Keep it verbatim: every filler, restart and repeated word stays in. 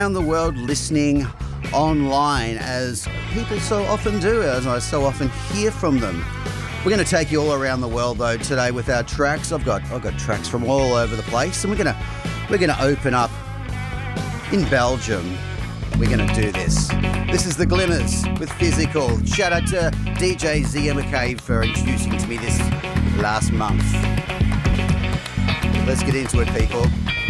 Around the world listening online, as people so often do, as I so often hear from them. We're going to take you all around the world though today with our tracks. I've got I've got tracks from all over the place, and we're gonna we're gonna open up in Belgium. We're gonna do this. This is the Glimmers with Physical. Shout out to D J Zia McCabe for introducing to me this last month. Let's get into it, people.